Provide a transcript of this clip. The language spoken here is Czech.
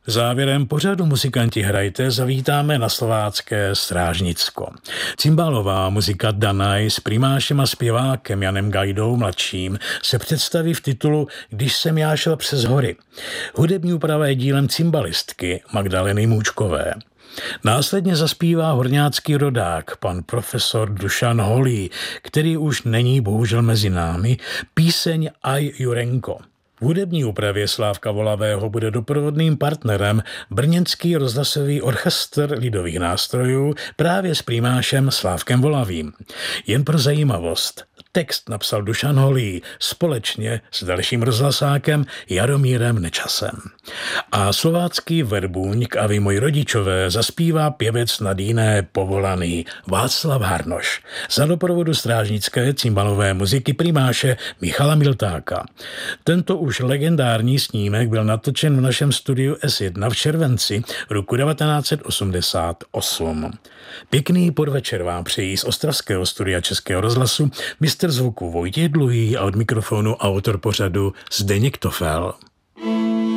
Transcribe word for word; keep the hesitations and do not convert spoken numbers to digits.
Závěrem pořadu Muzikanti hrajte zavítáme na slovácké Strážnicko. Cimbálová muzika Danaj s primášem a zpěvákem Janem Gajdou mladším se představí v titulu Když jsem já šel přes hory. Hudební úprava je dílem cimbalistky Magdaleny Můčkové. Následně zaspívá horňácký rodák, pan profesor Dušan Holý, který už není bohužel mezi námi, píseň Aj Jurenko. V hudební úpravě Slávka Volavého bude doprovodným partnerem brněnský rozhlasový orchestr lidových nástrojů právě s primášem Slávkem Volavým. Jen pro zajímavost, text napsal Dušan Holý společně s dalším rozhlasákem Jaromírem Nečasem. A slovácký verbůňk a vy moji rodičové zaspívá pěvec nad jiné povolaný Václav Harnoš za doprovodu strážnické cimbalové muziky primáše Michala Miltáka. Tento už legendární snímek byl natočen v našem studiu S jedna v červenci roku devatenáct set osmdesát osm. Pěkný podvečer vám přejí z ostravského studia Českého rozhlasu mistr zvuku Vojtěch Dluhý a od mikrofonu autor pořadu Zdeněk Tofel.